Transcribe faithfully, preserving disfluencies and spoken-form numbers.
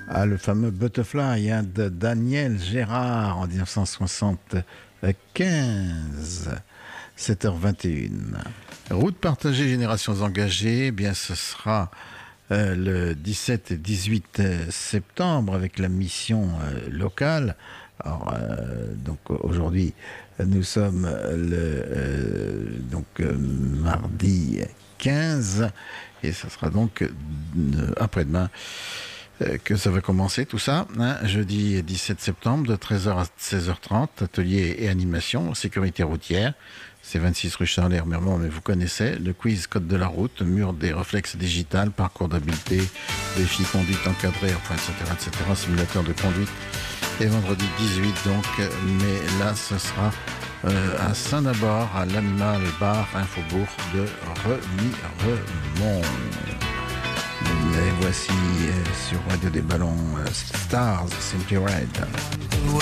Ah, le fameux Butterfly hein, de Daniel Gérard en dix-neuf cent soixante-quinze. sept heures vingt et une. Route partagée, générations engagées, eh bien ce sera euh, le dix-sept et dix-huit septembre avec la mission euh, locale. Alors, euh, donc aujourd'hui, nous sommes le euh, donc euh, mardi quinze et ça sera donc euh, après-demain euh, que ça va commencer tout ça. Hein, jeudi dix-sept septembre de treize heures à seize heures trente, atelier et animation, sécurité routière. C'est vingt-six rue Charles-Hermermont, mais vous connaissez. Le quiz code de la route, mur des réflexes digital, parcours d'habileté, défi conduite encadrée, enfin, et cetera, et cetera, simulateur de conduite. Et vendredi dix-huit, donc, mais là, ce sera euh, à Saint-Nabord, à l'Animal Bar Infobourg de Remiremont. Et voici euh, sur Radio des Ballons euh, Stars, Simply Red.